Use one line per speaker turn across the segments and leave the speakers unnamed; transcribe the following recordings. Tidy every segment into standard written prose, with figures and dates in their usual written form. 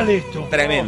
sale esto?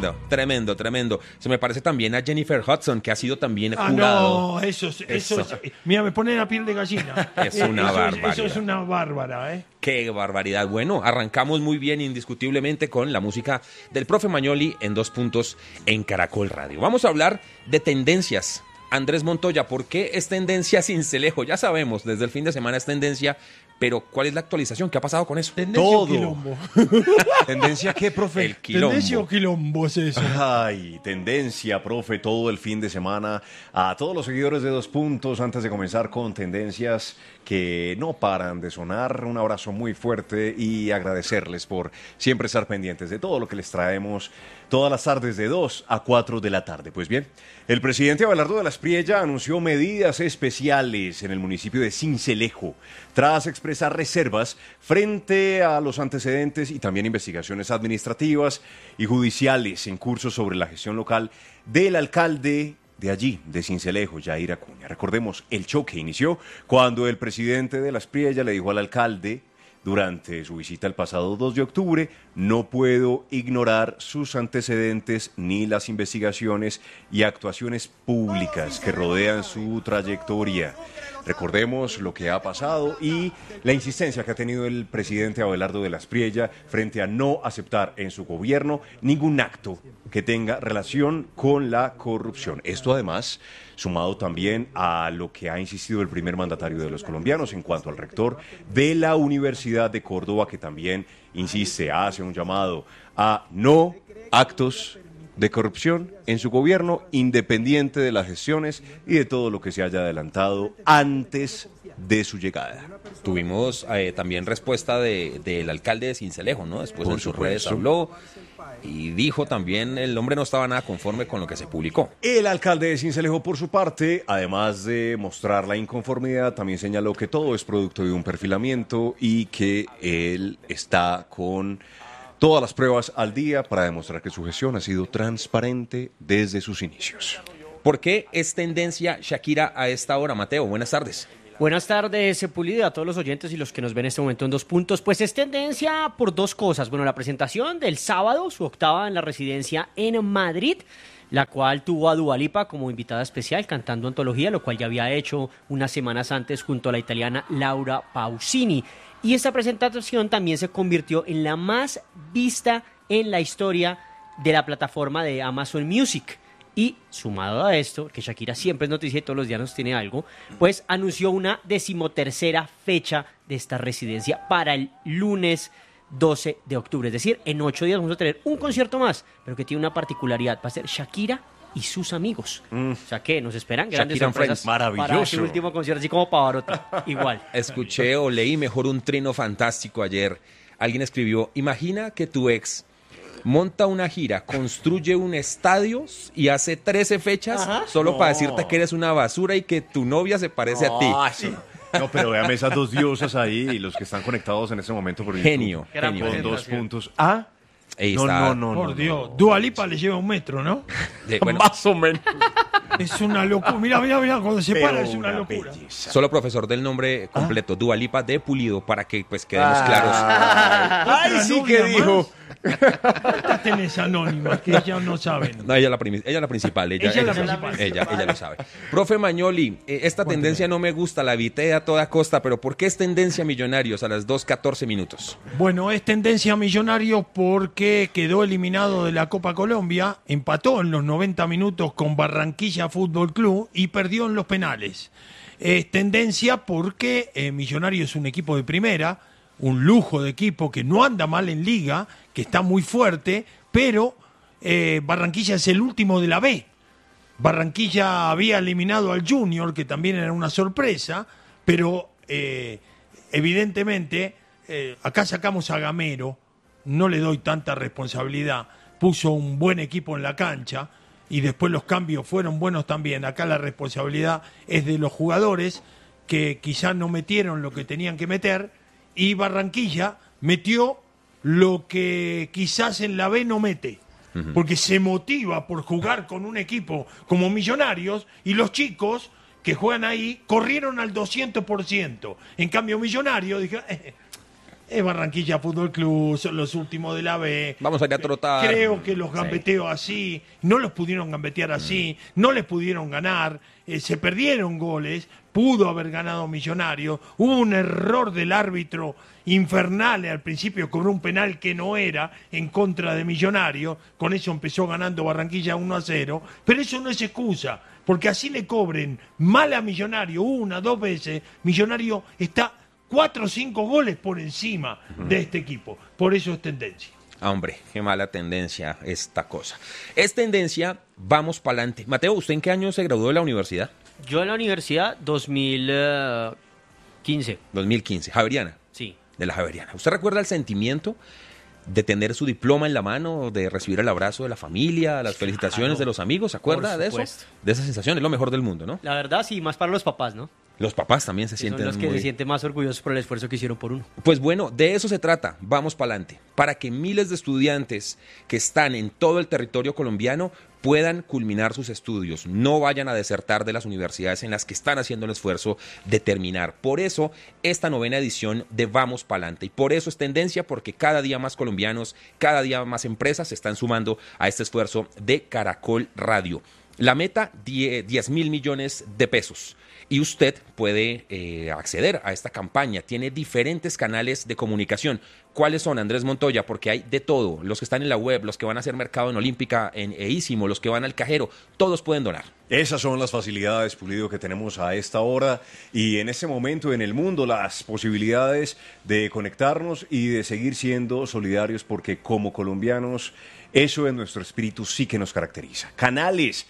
Tremendo. Se me parece también a Jennifer Hudson, que ha sido también jurado.
No, eso es. Mira, me pone la piel de gallina.
Es una barbaridad.
Eso es una bárbara, ¿eh?
¡Qué barbaridad! Bueno, arrancamos muy bien, indiscutiblemente, con la música del profe Magnoli en 2 puntos en Caracol Radio. Vamos a hablar de tendencias. Andrés Montoya, ¿por qué es tendencia Sincelejo? Ya sabemos, desde el fin de semana es tendencia, pero ¿cuál es la actualización? ¿Qué ha pasado con eso?
¿Tendencia o quilombo?
¿Tendencia qué, profe?
El quilombo.
¿Tendencia o quilombo es eso?
Ay, tendencia, profe, todo el fin de semana. A todos los seguidores de 2 puntos, antes de comenzar con tendencias que no paran de sonar, un abrazo muy fuerte y agradecerles por siempre estar pendientes de todo lo que les traemos todas las tardes de 2 a 4 de la tarde. Pues bien, el presidente Abelardo de la Espriella anunció medidas especiales en el municipio de Sincelejo, tras expresar reservas frente a los antecedentes y también investigaciones administrativas y judiciales en curso sobre la gestión local del alcalde de allí, de Sincelejo, Yair Acuña. Recordemos, el choque inició cuando el presidente de la Espriella le dijo al alcalde, durante su visita el pasado 2 de octubre, no puedo ignorar sus antecedentes ni las investigaciones y actuaciones públicas que rodean su trayectoria. Recordemos lo que ha pasado y la insistencia que ha tenido el presidente Abelardo de la Espriella frente a no aceptar en su gobierno ningún acto que tenga relación con la corrupción. Esto además sumado también a lo que ha insistido el primer mandatario de los colombianos en cuanto al rector de la Universidad de Córdoba, que también insiste, hace un llamado a no actos de corrupción en su gobierno, independiente de las gestiones y de todo lo que se haya adelantado antes de su llegada.
Tuvimos también respuesta del alcalde de Sincelejo, ¿no? Después
Por
en sus
supuesto.
redes habló y dijo también, el hombre no estaba nada conforme con lo que se publicó.
El alcalde de Sincelejo, por su parte, además de mostrar la inconformidad, también señaló que todo es producto de un perfilamiento y que él está con todas las pruebas al día para demostrar que su gestión ha sido transparente desde sus inicios.
¿Por qué es tendencia Shakira a esta hora, Mateo? Buenas tardes.
Buenas tardes, Pulido, a todos los oyentes y los que nos ven en este momento en 2 puntos. Pues es tendencia por 2 cosas. Bueno, la presentación del sábado, su octava en la residencia en Madrid, la cual tuvo a Dua Lipa como invitada especial cantando antología, lo cual ya había hecho unas semanas antes junto a la italiana Laura Pausini. Y esta presentación también se convirtió en la más vista en la historia de la plataforma de Amazon Music. Y sumado a esto, que Shakira siempre es noticia y todos los días nos tiene algo, pues anunció una 13ª fecha de esta residencia para el lunes 12 de octubre. Es decir, en 8 días vamos a tener un concierto más, pero que tiene una particularidad. Va a ser Shakira y sus amigos. O sea que nos esperan grandes
Shakira and
sorpresas
Friends.
Maravilloso.
para su último concierto, así como Pavarotti. Igual.
Escuché o leí mejor un trino fantástico ayer. Alguien escribió, imagina que tu ex monta una gira, construye un estadio y hace 13 fechas solo para decirte que eres una basura y que tu novia se parece a ti.
No, pero véame esas 2 diosas ahí y los que están conectados en este momento por YouTube.
Genio.
Con 2 puntos. Ah,
Ahí está.
Por Dios. Dua Lipa le lleva 1 metro, ¿no?
Bueno,
más o menos.
Es una locura. Mira, cuando se para es una locura.
belleza.
solo profesor del nombre completo, Dua Lipa de Pulido, para que pues quedemos claros.
Ay, sí
novia
que dijo.
¿Cuántas tenés anónimas que ellas no saben?
No, ella es la principal, ella
Ella es la principal.
ella lo sabe. Profe Magnoli, esta tendencia no me gusta, la evité a toda costa, pero ¿por qué es tendencia Millonarios a las 2:14 minutos?
Bueno, es tendencia Millonarios porque quedó eliminado de la Copa Colombia, empató en los 90 minutos con Barranquilla Fútbol Club y perdió en los penales. Es tendencia porque Millonarios es un equipo de primera, un lujo de equipo que no anda mal en liga, que está muy fuerte, pero Barranquilla es el último de la B. Barranquilla había eliminado al Junior, que también era una sorpresa, pero evidentemente acá sacamos a Gamero, no le doy tanta responsabilidad, puso un buen equipo en la cancha y después los cambios fueron buenos también. Acá la responsabilidad es de los jugadores que quizás no metieron lo que tenían que meter y Barranquilla metió lo que quizás en la B no mete, porque se motiva por jugar con un equipo como Millonarios y los chicos que juegan ahí corrieron al 200%. En cambio Millonarios dijeron, Barranquilla Fútbol Club, son los últimos de la B.
Vamos a ir a trotar.
Creo que los gambeteos así, no los pudieron gambetear así, no les pudieron ganar, se perdieron goles, pudo haber ganado Millonario, hubo un error del árbitro infernal al principio, cobró un penal que no era en contra de Millonario, con eso empezó ganando Barranquilla 1-0, pero eso no es excusa, porque así le cobren mal a Millonario 1, 2 veces, Millonario está 4 o 5 goles por encima de este equipo. Por eso es tendencia.
Hombre, qué mala tendencia esta cosa. Es tendencia, vamos para adelante. Mateo, ¿usted en qué año se graduó de la universidad?
Yo en la universidad, 2015.
2015. Javeriana.
Sí.
De la Javeriana. ¿Usted recuerda el sentimiento de tener su diploma en la mano, de recibir el abrazo de la familia, las felicitaciones de los amigos? ¿Se acuerda de eso? De esa sensación, es lo mejor del mundo, ¿no?
La verdad, sí, más para los papás, ¿no?
Los papás también se sienten
son los que
muy...
se sienten más orgullosos por el esfuerzo que hicieron por uno.
Pues bueno, de eso se trata, vamos para adelante, para que miles de estudiantes que están en todo el territorio colombiano puedan culminar sus estudios, no vayan a desertar de las universidades en las que están haciendo el esfuerzo de terminar. Por eso, esta 9ª edición de Vamos Pa'lante, y por eso es tendencia, porque cada día más colombianos, cada día más empresas se están sumando a este esfuerzo de Caracol Radio. La meta, 10.000 millones de pesos. Y usted puede acceder a esta campaña. Tiene diferentes canales de comunicación. ¿Cuáles son, Andrés Montoya? Porque hay de todo. Los que están en la web, los que van a hacer mercado en Olímpica, en Eísimo, los que van al cajero, todos pueden donar.
Esas son las facilidades, Pulido, que tenemos a esta hora y en este momento en el mundo, las posibilidades de conectarnos y de seguir siendo solidarios, porque como colombianos, eso en nuestro espíritu sí que nos caracteriza. Canales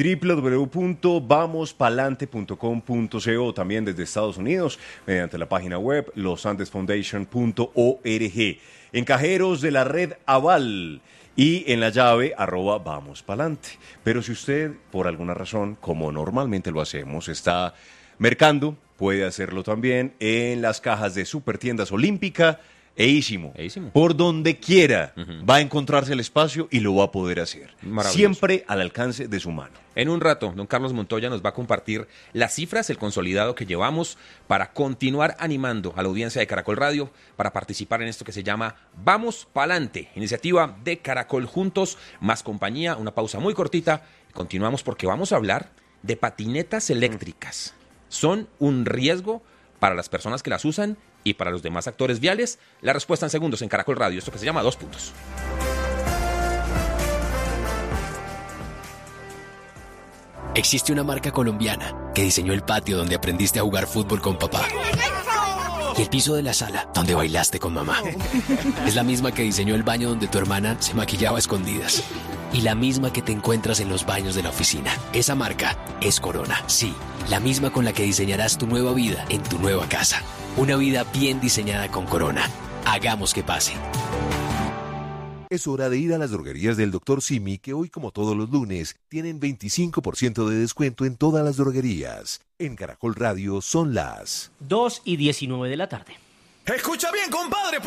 www.vamospalante.com.co, también desde Estados Unidos, mediante la página web losandesfoundation.org. En cajeros de la red Aval y en la llave @vamospalante. Pero si usted, por alguna razón, como normalmente lo hacemos, está mercando, puede hacerlo también en las cajas de Supertiendas Olímpica Eísimo. Por donde quiera va a encontrarse el espacio y lo va a poder hacer. Siempre al alcance de su mano.
En un rato, don Carlos Montoya nos va a compartir las cifras, el consolidado que llevamos para continuar animando a la audiencia de Caracol Radio para participar en esto que se llama Vamos Pa'lante, iniciativa de Caracol Juntos, más compañía. Una pausa muy cortita. Continuamos porque vamos a hablar de patinetas eléctricas. Son un riesgo para las personas que las usan y para los demás actores viales. La respuesta en segundos en Caracol Radio, esto que se llama 2 puntos.
Existe una marca colombiana que diseñó el patio donde aprendiste a jugar fútbol con papá y el piso de la sala donde bailaste con mamá. Es la misma que diseñó el baño donde tu hermana se maquillaba a escondidas y la misma que te encuentras en los baños de la oficina. Esa marca es Corona, sí, la misma con la que diseñarás tu nueva vida en tu nueva casa. Una vida bien diseñada con Corona. Hagamos que pase.
Es hora de ir a las droguerías del Dr. Simi, que hoy, como todos los lunes, tienen 25% de descuento en todas las droguerías. En Caracol Radio son las
2:19 de la tarde.
Escucha bien, compadre.